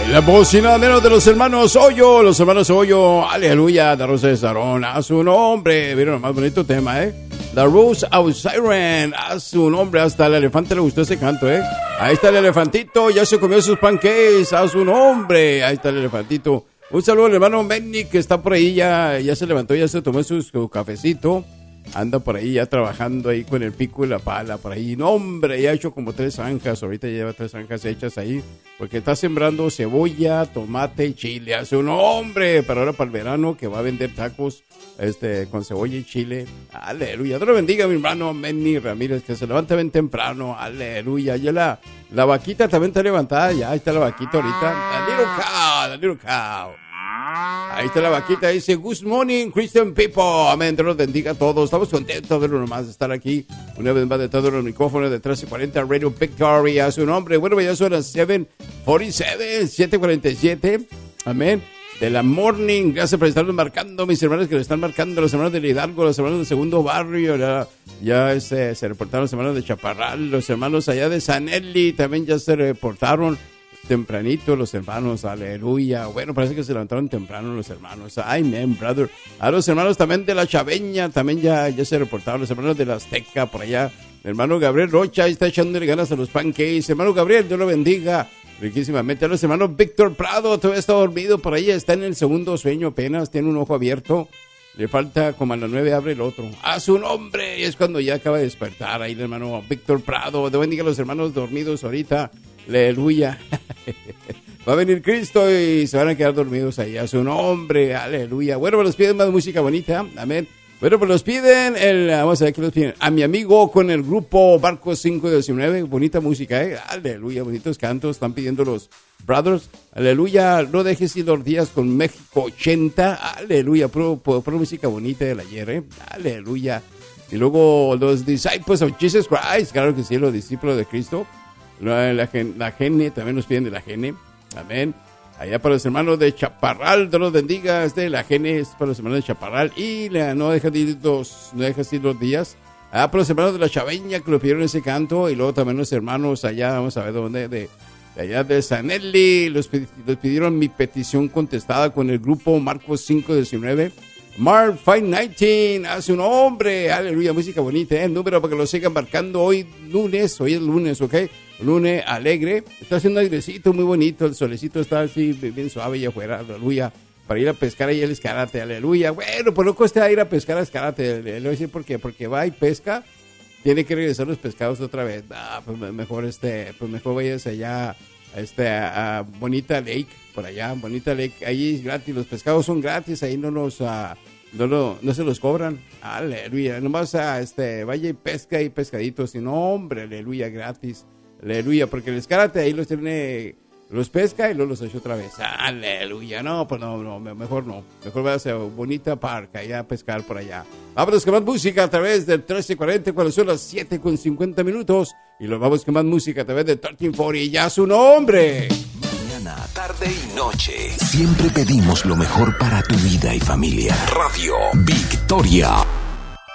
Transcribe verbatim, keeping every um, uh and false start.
La voz y nada menos de los hermanos Hoyo, los hermanos Hoyo, aleluya, de Rosa de Sarón, a su nombre. Vieron el más bonito tema, ¿eh? The Rose of Siren, a su nombre. Hasta el elefante le gustó ese canto, ¿eh? Ahí está el elefantito, ya se comió sus pancakes, a su nombre. Ahí está el elefantito. Un saludo al hermano Benny, que está por ahí, ya, ya se levantó, ya se tomó su, su cafecito. Anda por ahí ya trabajando ahí con el pico y la pala por ahí. No, hombre, ya ha hecho como tres zanjas. Ahorita lleva tres zanjas hechas ahí. Porque está sembrando cebolla, tomate y chile. Hace un nombre. Pero ahora para el verano que va a vender tacos este, con cebolla y chile. Aleluya. Dios lo bendiga, mi hermano Benny Ramírez, que se levanta bien temprano. Aleluya. Ya la, la vaquita también está levantada. Ya está la vaquita ahorita. La little cow, la little cow. Ahí está la vaquita, dice, good morning, Christian people. Amén, Dios los bendiga a todos. Estamos contentos de nomás de estar aquí. Una vez más de todos los micrófonos de trece cuarenta Radio Victory. A su nombre. Bueno, ya son las siete cuarenta y siete, siete cuarenta y siete. Amén. De la morning. Gracias por estarnos marcando, mis hermanos que lo están marcando. Los hermanos de Hidalgo, los hermanos del segundo barrio. Ya, ya este, se reportaron los hermanos de Chaparral. Los hermanos allá de Sanelli también ya se reportaron. Tempranito los hermanos, aleluya. Bueno, parece que se levantaron temprano los hermanos. Amen, brother. A los hermanos también de la Chaveña, también ya, ya se reportaron. Los hermanos de la Azteca, por allá. El hermano Gabriel Rocha, ahí está echándole ganas a los pancakes. Hermano Gabriel, Dios lo bendiga riquísimamente. A los hermanos Víctor Prado, todavía está dormido por ahí. Está en el segundo sueño apenas, tiene un ojo abierto. Le falta como a las nueve abre el otro. A su nombre. Y es cuando ya acaba de despertar. Ahí el hermano Víctor Prado. Dios bendiga a los hermanos dormidos ahorita. Aleluya. Va a venir Cristo y se van a quedar dormidos ahí. A su nombre. Aleluya. Bueno, pues los piden más música bonita. Amén. Bueno, pues los piden, el, vamos a ver qué los piden. A mi amigo con el grupo Barco cinco diecinueve. Bonita música, ¿eh? Aleluya. Bonitos cantos. Están pidiendo los brothers. Aleluya. No dejes ir los días con México ochenta. Aleluya. Pro, pro, pro música bonita del ayer, ¿eh? Aleluya. Y luego los disciples of Jesus Christ. Claro que sí, los discípulos de Cristo. La, la, la Gene, también nos piden de la Gene. Amén. Allá para los hermanos de Chaparral, Dios los bendiga. Este de la Gene es para los hermanos de Chaparral. Y la, no deja de ir dos, no deja de ir dos días. Ah, para los hermanos de la Chaveña que lo pidieron ese canto. Y luego también los hermanos allá, vamos a ver dónde, de, de allá de Sanelli. Los, los pidieron mi petición contestada con el grupo Marcos cinco diecinueve. Mark cinco diecinueve, hace un hombre, aleluya, música bonita, ¿eh? El número para que lo sigan marcando hoy lunes, hoy es lunes, ¿ok? Lunes alegre, está haciendo airecito muy bonito, el solecito está así bien suave allá afuera, aleluya, para ir a pescar ahí el escarate, aleluya. Bueno, pues no cuesta ir a pescar a escarate, le voy a decir por qué, porque va y pesca, tiene que regresar los pescados otra vez. Ah, pues mejor este, pues mejor vayas allá a este, a, a Bonita Lake, por allá, Bonita Lake, ahí es gratis, los pescados son gratis, ahí no los, uh, no, lo, no se los cobran, aleluya, nomás uh, este, vaya y pesca y pescaditos, y no, hombre, aleluya, gratis, aleluya, porque el escarate ahí los tiene, los pesca y luego los echa otra vez, aleluya, no, pues no, no, mejor no, mejor vayas a Bonita Park, allá a pescar por allá. Vámonos con más música a través del trece cuarenta, cuando son las siete con cincuenta minutos, y los vamos con más música a través del trece cuarenta, y ya su nombre. Tarde y noche. Siempre pedimos lo mejor para tu vida y familia. Radio Victoria.